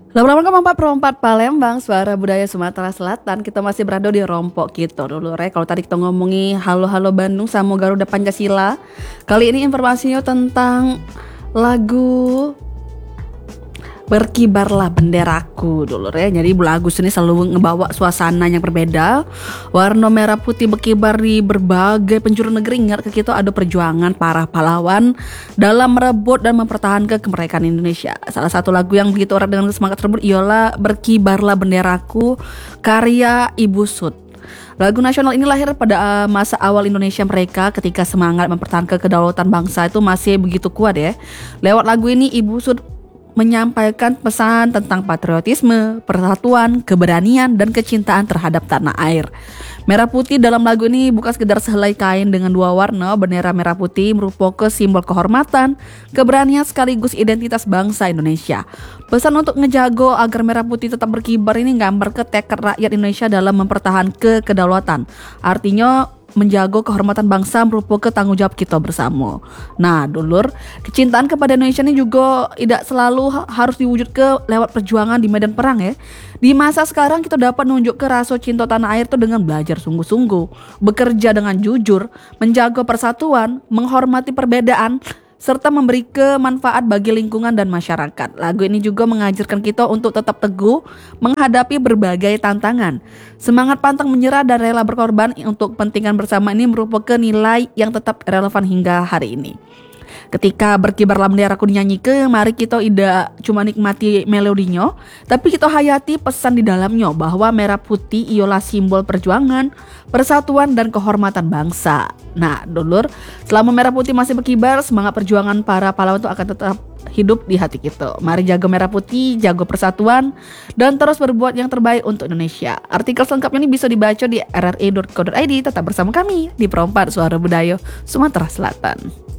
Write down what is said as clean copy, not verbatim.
Lama-lama kan perempat Palembang, suara budaya Sumatera Selatan. Kita masih berada di Rompok gitu dulu, Re. Kalau tadi kita ngomongi halo-halo Bandung sama Garuda Pancasila, kali ini informasinya tentang lagu Berkibarlah Benderaku dulu, Re. Jadi lagu ini selalu ngebawa suasana yang berbeda. Warna merah putih berkibar di berbagai penjuru negeri. Ingat ke kita ada perjuangan para pahlawan dalam merebut dan mempertahankan kemerdekaan Indonesia. Salah satu lagu yang begitu erat dengan semangat tersebut ialah Berkibarlah Benderaku karya Ibu Sud. Lagu nasional ini lahir pada masa awal Indonesia mereka ketika semangat mempertahankan kedaulatan bangsa itu masih begitu kuat ya. Lewat lagu ini Ibu Sud menyampaikan pesan tentang patriotisme, persatuan, keberanian, dan kecintaan terhadap tanah air. Merah putih dalam lagu ini bukan sekedar sehelai kain dengan dua warna. Bendera merah putih merupakan simbol kehormatan, keberanian sekaligus identitas bangsa Indonesia. Pesan untuk ngejago agar merah putih tetap berkibar ini gambar ke tekad rakyat Indonesia dalam mempertahankan kedaulatan. Artinya menjaga kehormatan bangsa merupakan tanggung jawab kita bersama. Nah, dulur, kecintaan kepada Indonesia ini juga tidak selalu harus diwujudkan lewat perjuangan di medan perang ya. Di masa sekarang kita dapat menunjukkan rasa cinta tanah air itu dengan belajar sungguh-sungguh, bekerja dengan jujur, menjaga persatuan, menghormati perbedaan, serta memberi kemanfaat bagi lingkungan dan masyarakat. Lagu ini juga mengajarkan kita untuk tetap teguh menghadapi berbagai tantangan. Semangat pantang menyerah dan rela berkorban untuk kepentingan bersama ini merupakan nilai yang tetap relevan hingga hari ini. Ketika Berkibarlah Benderaku dinyanyikan, mari kita tidak cuma nikmati melodinya, tapi kita hayati pesan di dalamnya bahwa merah putih ialah simbol perjuangan, persatuan, dan kehormatan bangsa. Nah, dulur, selama merah putih masih berkibar, semangat perjuangan para pahlawan itu akan tetap hidup di hati kita. Mari jaga merah putih, jaga persatuan, dan terus berbuat yang terbaik untuk Indonesia. Artikel selengkapnya ini bisa dibaca di rri.co.id. Tetap bersama kami di Perompak Suara Budaya Sumatera Selatan.